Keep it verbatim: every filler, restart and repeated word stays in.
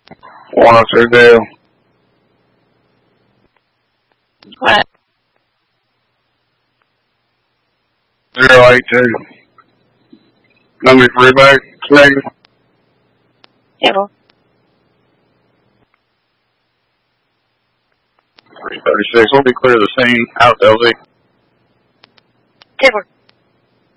one oh two Dale. What? zero eight two. Number three back, negative. Table. three thirty-six, we'll be clear of the scene, out to L Z. Table.